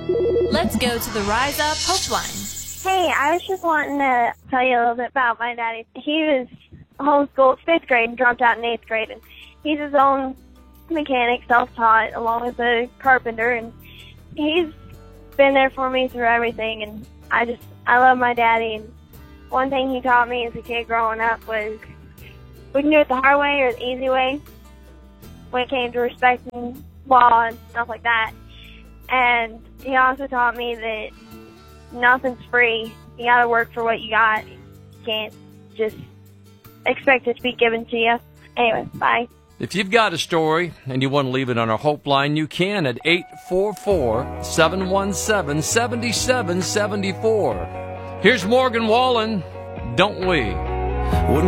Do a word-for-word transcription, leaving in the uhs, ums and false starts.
Let's go to the Rise Up Hope Line. Hey, I was just wanting to tell you a little bit about my daddy. He was homeschooled fifth grade and dropped out in eighth grade, and he's his own mechanic, self-taught, along with a carpenter, and he's been there for me through everything, and I just, I love my daddy, and one thing he taught me as a kid growing up was we can do it the hard way or the easy way when it came to respecting law and stuff like that. And he also taught me that nothing's free. You gotta work for what you got. You can't just expect it to be given to you. Anyway, bye. If you've got a story and you want to leave it on our Hope Line, you can at eight four four, seven one seven, seven seven seven four. Here's Morgan Wallen, Don't We? Wouldn't